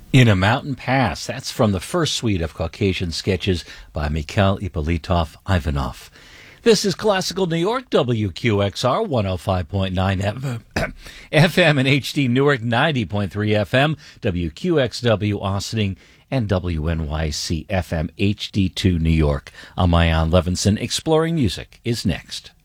In a Mountain Pass. That's from the first suite of Caucasian sketches by Mikhail Ippolitov-Ivanov. This is Classical New York, WQXR 105.9 FM, FM and HD Newark 90.3 FM, WQXW Austin, and WNYC FM HD2 New York. I'm Mayan Levinson. Exploring Music is next.